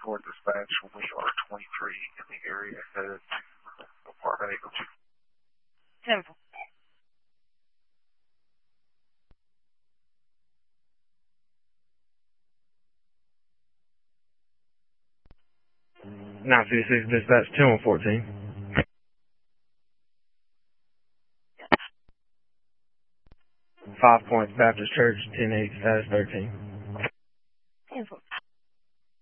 4 dispatch. We are 23 in the area headed to apartment 802. 10. Nine 56 dispatch 10-114. 5 Points Baptist Church 10-8 status 13.